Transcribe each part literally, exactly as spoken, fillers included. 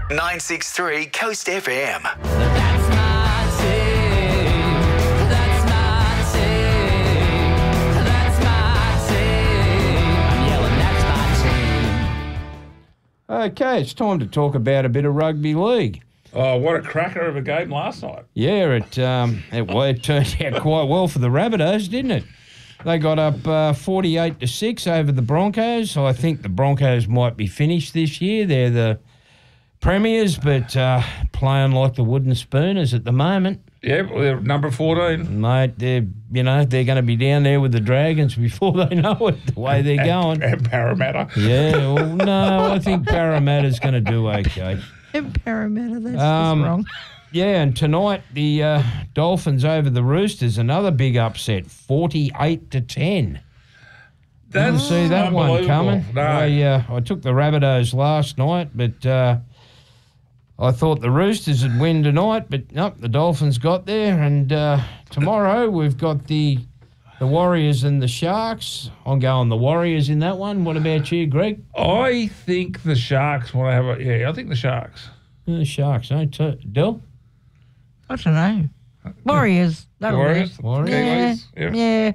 nine six three Coast F M. That's my team. That's my team. That's my team. I'm yelling, that's my team. Okay, it's time to talk about a bit of rugby league. Oh, what a cracker of a game last night. Yeah, it um, it, well, it turned out quite well for the Rabbitohs, didn't it? They got up uh, forty-eight to six over the Broncos. So I think the Broncos might be finished this year. They're the premiers, but uh, playing like the wooden spooners at the moment. Yeah, well, they're number fourteen. Mate, they're, you know, they're going to be down there with the Dragons before they know it, the way they're going. And Parramatta. Yeah, well, no, I think Parramatta's going to do okay. In Parramatta, that's Um, just wrong. Yeah, and tonight the uh, Dolphins over the Roosters, another big upset, forty-eight to ten. Didn't That's see that one unbelievable. coming. No. I, uh, I took the Rabbitohs last night, but uh, I thought the Roosters would win tonight, but nope, the Dolphins got there. And uh, tomorrow we've got the the Warriors and the Sharks. I'm going the Warriors in that one. What about you, Greg? I think the Sharks want to have a... Yeah, I think the Sharks. The Sharks, eh? T- Dill? I don't know. Warriors. that'll Warriors? do. Warriors? Yeah, Kiwis, yeah. yeah.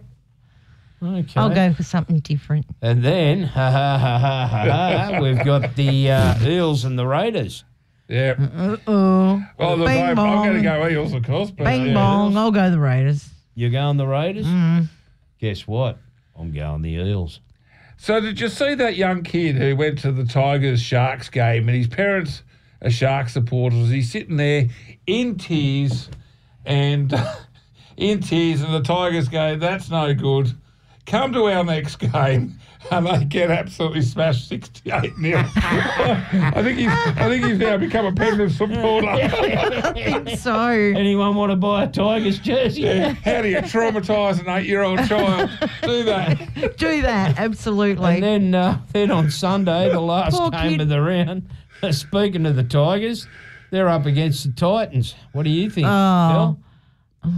Okay. I'll go for something different. And then, ha ha ha ha ha, ha, we've got the uh, Eels and the Raiders. Yeah. Uh-oh. Well, the Bing I'm bong. going to go Eels, of course. But Bang yeah. bong. I'll go the Raiders. You're going the Raiders? Mm. Guess what? I'm going the Eels. So did you see that young kid who went to the Tigers-Sharks game and his parents are Sharks supporters? He's sitting there in tears and in tears and the Tigers go, that's no good. Come to our next game. And they get absolutely smashed sixty-eight nil. I think he's I think he's now become a Penrith supporter. I think so. Anyone want to buy a Tigers jersey? Yeah. How do you traumatise an eight-year-old child? Do that. Do that, absolutely. And then, uh, then on Sunday, the last Poor game kid. of the round, speaking of the Tigers, they're up against the Titans. What do you think, Oh. Bill?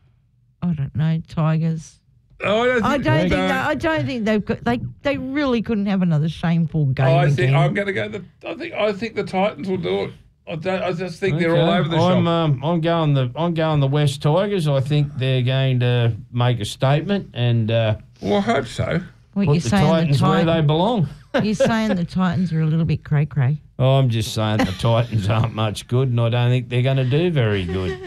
I don't know, Tigers. Oh, I don't think, I don't think no. they, I don't think they've got, they they really couldn't have another shameful game Oh, I again. think I'm going to go. The, I think I think the Titans will do it. I don't. I just think they're all Okay. over the I'm, shop. um, I'm going the I'm going the West Tigers. I think they're going to make a statement and uh, Well, I hope so. what put you're the saying Titans the where they Titans, belong. you're saying the Titans are a little bit cray cray. Oh, I'm just saying the Titans aren't much good, and I don't think they're going to do very good.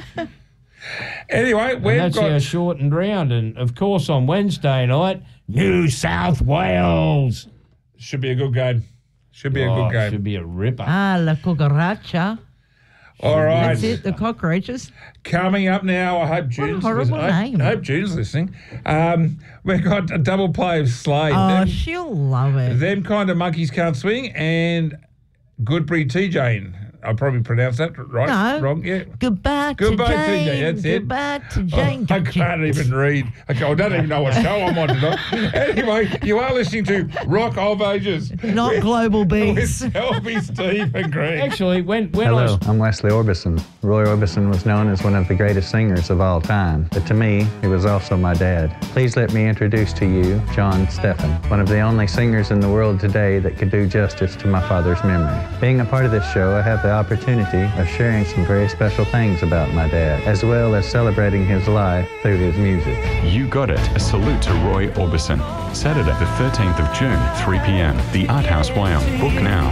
Anyway, And we've that's got. our shortened round. And, of course, on Wednesday night, New South Wales. Should be a good game. Should be a Oh, good game. should be a ripper. Ah, la cucaracha. All right. That's it, the cockroaches. Coming up now, I hope June's horrible listening. I, name. I hope June's listening. Um, we've got a double play of Slade. Oh, them, she'll love it. them kind of monkeys can't swing, and Goodbury T Jane. I probably pronounced that right. No. Wrong. Yeah. Goodbye, Goodbye to to Jane. Jane, that's it. Goodbye to Oh, Jane. I can't even read. Okay, I don't even know what show I'm on tonight. Anyway, you are listening to Rock of Ages. Not with, Global with Beats. Selby, Steve, and Greg. Actually, when, when I Hello, was I'm Wesley Orbison. Roy Orbison was known as one of the greatest singers of all time, but to me, he was also my dad. Please let me introduce to you John Steffen, one of the only singers in the world today that could do justice to my father's memory. Being a part of this show, I have the opportunity of sharing some very special things about my dad, as well as celebrating his life through his music. You Got It, a salute to Roy Orbison. Saturday the thirteenth of June, three p.m. The Art House Wyong. Book now.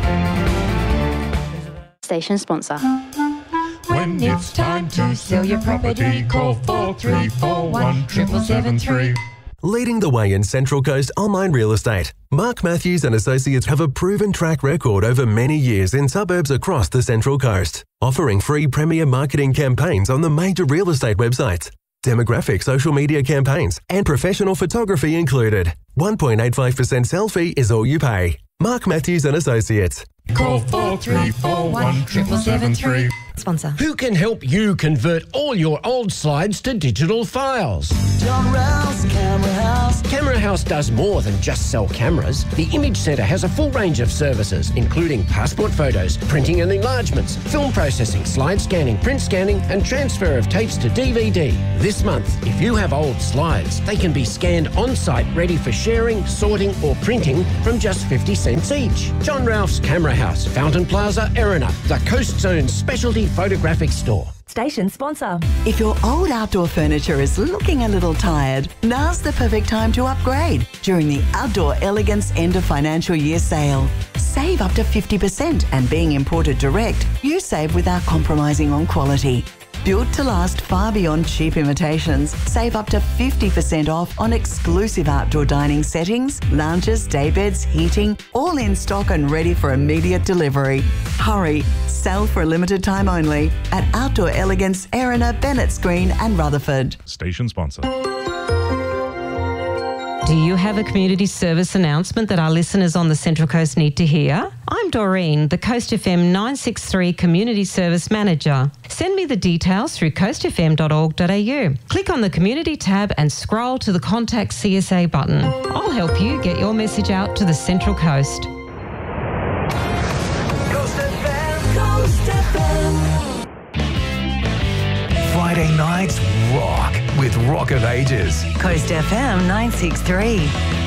Station sponsor. When it's time to sell your property, call four three four one seven seven three. Leading the way in Central Coast online real estate, Mark Matthews and Associates have a proven track record over many years in suburbs across the Central Coast, offering free premier marketing campaigns on the major real estate websites, demographic social media campaigns, and professional photography included. one point eight five percent sell fee is all you pay. Mark Matthews and Associates. Call four three four one seven seven three. Sponsor. Who can help you convert all your old slides to digital files? John Rouse Camera House. Camera House does more than just sell cameras. The Image Centre has a full range of services, including passport photos, printing and enlargements, film processing, slide scanning, print scanning, and transfer of tapes to D V D. This month, if you have old slides, they can be scanned on-site, ready for sharing, sorting, or printing from just fifty cents each. John Ralph's Camera House, Fountain Plaza, Erina, the Coast Zone's specialty photographic store. Station sponsor. If your old outdoor furniture is looking a little tired, now's the perfect time to upgrade during the Outdoor Elegance End of Financial Year sale. Save up to fifty percent, and being imported direct, you save without compromising on quality. Built to last far beyond cheap imitations, save up to fifty percent off on exclusive outdoor dining settings, lounges, daybeds, heating, all in stock and ready for immediate delivery. Hurry, sell for a limited time only at Outdoor Elegance, Erina, Bennett's Green and Rutherford. Station sponsor. Do you have a community service announcement that our listeners on the Central Coast need to hear? I'm Doreen, the Coast F M nine sixty-three Community Service Manager. Send me the details through coast f m dot org dot a u. Click on the Community tab and scroll to the Contact C S A button. I'll help you get your message out to the Central Coast. Coast F M. Coast F M. Friday nights rock with Rock of Ages. Coast F M nine sixty-three.